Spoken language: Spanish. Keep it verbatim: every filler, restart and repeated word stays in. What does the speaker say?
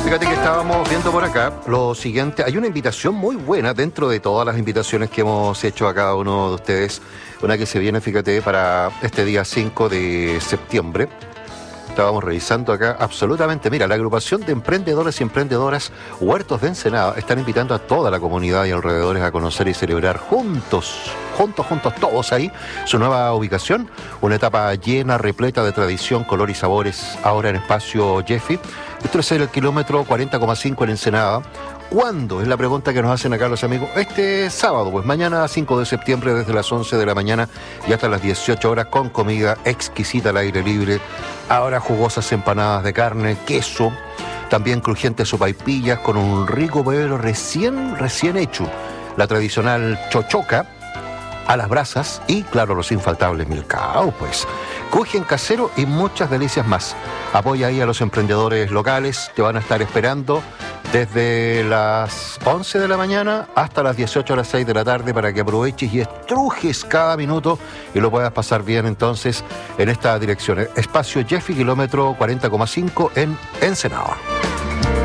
Fíjate que estábamos viendo por acá lo siguiente. Hay una invitación muy buena dentro de todas las invitaciones que hemos hecho a cada uno de ustedes. Una que se viene, fíjate, para este día cinco de septiembre. Estábamos revisando acá absolutamente. Mira, la agrupación de emprendedores y emprendedoras Huertos de Ensenada están invitando a toda la comunidad y alrededores a conocer y celebrar juntos, juntos, juntos, todos ahí, su nueva ubicación. Una etapa llena, repleta de tradición, color y sabores, ahora en espacio Jeffy. Esto es el kilómetro cuarenta coma cinco en Ensenada. ¿Cuándo? Es la pregunta que nos hacen acá los amigos. Este sábado, pues mañana cinco de septiembre desde las once de la mañana y hasta las dieciocho horas con comida exquisita al aire libre. Ahora jugosas empanadas de carne, queso, también crujientes sopaipillas con un rico pueblo recién, recién hecho. La tradicional chochoca a las brasas y, claro, los infaltables milcao, pues. Cujen casero y muchas delicias más. Apoya ahí a los emprendedores locales, te van a estar esperando desde las once de la mañana hasta las dieciocho horas seis de la tarde para que aproveches y estrujes cada minuto y lo puedas pasar bien entonces en esta dirección. Espacio Jeffy, kilómetro cuarenta coma cinco en Ensenada.